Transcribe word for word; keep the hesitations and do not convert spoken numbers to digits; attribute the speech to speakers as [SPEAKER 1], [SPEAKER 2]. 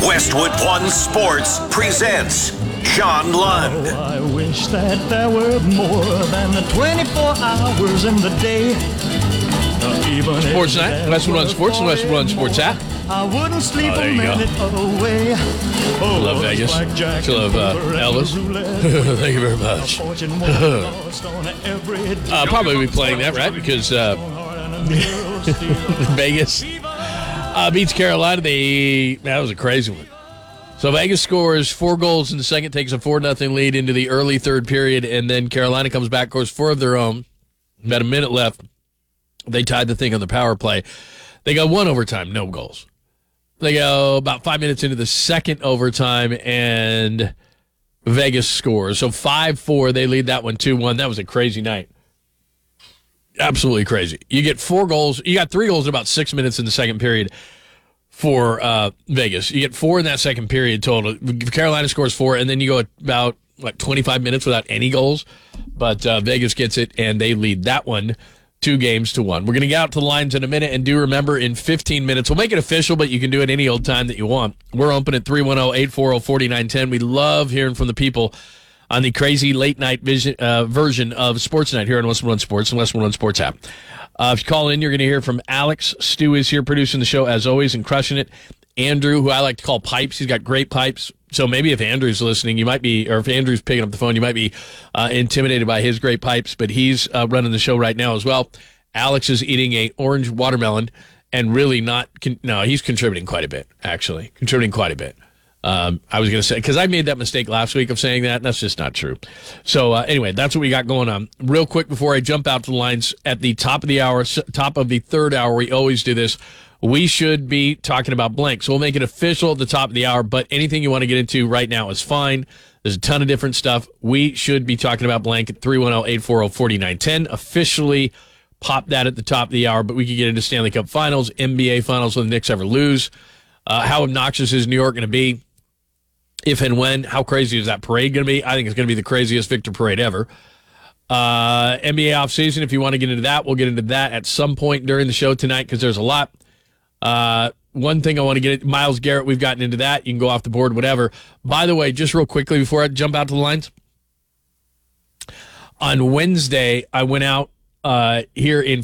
[SPEAKER 1] Westwood One Sports presents Sean Lund.
[SPEAKER 2] Oh, I wish that there were more than the twenty-four hours in the day. Uh, even
[SPEAKER 3] Sports Night, Westwood One Sports and Westwood One Sports app.
[SPEAKER 2] I wouldn't sleep
[SPEAKER 3] Oh, there
[SPEAKER 2] a
[SPEAKER 3] you go.
[SPEAKER 2] minute away.
[SPEAKER 3] I
[SPEAKER 2] Oh,
[SPEAKER 3] love Vegas.
[SPEAKER 2] blackjack
[SPEAKER 3] I love uh,
[SPEAKER 2] and
[SPEAKER 3] Elvis.
[SPEAKER 2] roulette.
[SPEAKER 3] Thank you very much.
[SPEAKER 2] Fortune won lost on every
[SPEAKER 3] Uh, probably be playing that, right? Because uh, Vegas uh, beats Carolina. They that was a crazy one. So Vegas scores four goals in the second, takes a four nothing lead into the early third period, and then Carolina comes back, scores four of their own. About a minute left. They tied the thing on the power play. They go one overtime, no goals. They go about five minutes into the second overtime, and Vegas scores. So five four, they lead that one two one. That was a crazy night. Absolutely crazy. You get four goals. You got three goals in about six minutes in the second period for uh, Vegas. You get four in that second period total. Carolina scores four, and then you go about, what, twenty-five minutes without any goals. But uh, Vegas gets it, and they lead that one two games to one. We're going to get out to the lines in a minute, and do remember in fifteen minutes, we'll make it official, but you can do it any old time that you want. We're open at three one zero, eight four zero, four nine one zero. We love hearing from the people on the crazy late-night vision, uh, version of Sports Night here on Westwood One Sports and Westwood One Sports app. Uh, if you call in, you're going to hear from Alex. Stu is here producing the show, as always, and crushing it. Andrew, who I like to call Pipes, he's got great pipes. So maybe if Andrew's listening, you might be, or if Andrew's picking up the phone, you might be uh, intimidated by his great pipes, but he's uh, running the show right now as well. Alex is eating a orange watermelon and really not, con- no, he's contributing quite a bit, actually. Contributing quite a bit. Um, I was going to say, because I made that mistake last week of saying that, and that's just not true. So uh, anyway, that's what we got going on. Real quick before I jump out to the lines, at the top of the hour, top of the third hour, we always do this. We should be talking about blank. So we'll make it official at the top of the hour, but anything you want to get into right now is fine. There's a ton of different stuff. We should be talking about blank at three one zero, eight four zero, four nine one zero. Officially pop that at the top of the hour, but we could get into Stanley Cup Finals, N B A Finals, will the Knicks ever lose? Uh, how obnoxious is New York going to be? If and when, how crazy is that parade going to be? I think it's going to be the craziest Victor parade ever. Uh, N B A offseason, if you want to get into that, we'll get into that at some point during the show tonight because there's a lot. Uh, one thing I want to get at, Myles Garrett, we've gotten into that. You can go off the board, whatever. By the way, just real quickly before I jump out to the lines, on Wednesday, I went out uh, here in